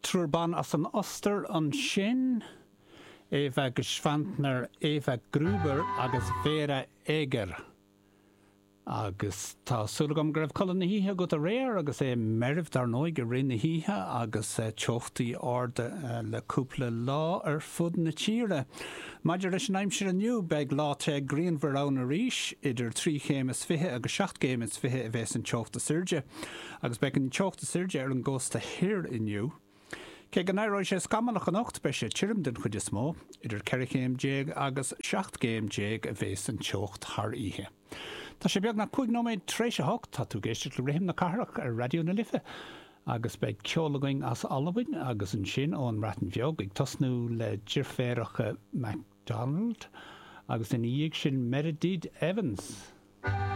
trúban as an oster an sin, Eva Geschwantner, Eva Gruber agus Vera Eger. Agus tá súlagam go raibh colan na híthe go a réir agus meribh dar nóid go rinne híthe agus teochtaí arda le cúpla lá ar fud na tíre. Maidir leis an aimsir aniu beag láte Greenver an a ríis idir 3 chémas fiche agus 7 chémas fiche a bheits an teochta sirge. Agus beag an teochta sirge ar an gcósta hir iniu. Cé gan éireoid sé scamanach an 8 be sé tírim den chuide smó, idir 4 chéim déag agus 7 chéim déag a bheits an teocht thar ihe. Tá sé beag na 5 nóméid 3 tá tú géiste le réim na carach ar radio na lifa agus beag ceolagaing as alhain agus an sin ón ratan bheog ag tosnú le ddíorféireacha MacDonald agus in íag sin Meredith Evans.